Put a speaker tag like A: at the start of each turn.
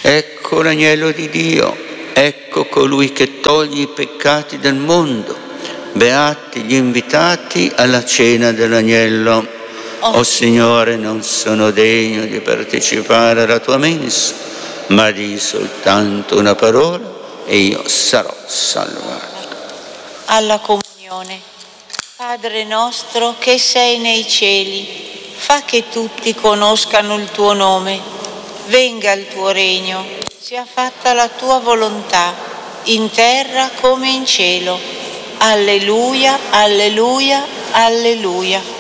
A: Ecco l'agnello di Dio, ecco colui che toglie i peccati del mondo. Beati gli invitati alla cena dell'agnello. O Signore, non sono degno di partecipare alla tua mensa, ma di soltanto una parola e io sarò salvato.
B: Alla comunione. Padre nostro che sei nei cieli, fa che tutti conoscano il tuo nome. Venga il tuo regno, sia fatta la tua volontà, in terra come in cielo. Alleluia, alleluia, alleluia.